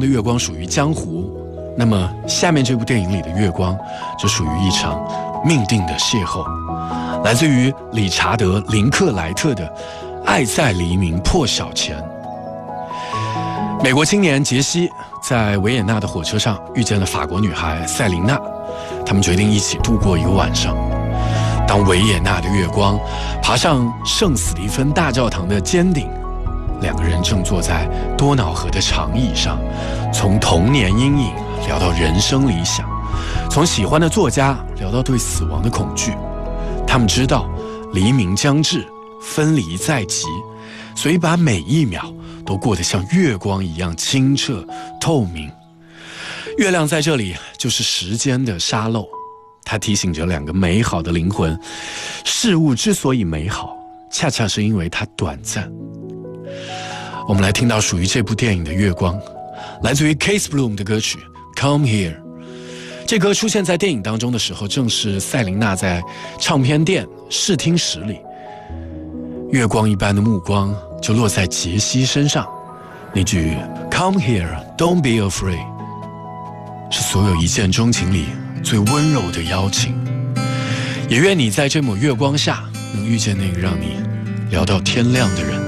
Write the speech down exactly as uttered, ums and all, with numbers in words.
的月光属于江湖，那么下面这部电影里的月光就属于一场命定的邂逅，来自于理查德·林克莱特的《爱在黎明破晓前》。美国青年杰西在维也纳的火车上遇见了法国女孩塞琳娜，他们决定一起度过一个晚上。当维也纳的月光爬上圣斯蒂芬大教堂的尖顶，两个人正坐在多瑙河的长椅上，从童年阴影聊到人生理想，从喜欢的作家聊到对死亡的恐惧。他们知道黎明将至，分离在即，所以把每一秒都过得像月光一样清澈透明。月亮在这里就是时间的沙漏，它提醒着两个美好的灵魂，事物之所以美好，恰恰是因为它短暂。我们来听到属于这部电影的月光，来自于 Case Bloom 的歌曲 Come Here。 这歌出现在电影当中的时候，正是塞琳娜在唱片店试听室里，月光一般的目光就落在杰西身上，那句 Come here, don't be afraid 是所有一见钟情里最温柔的邀请。也愿你在这抹月光下能遇见那个让你聊到天亮的人。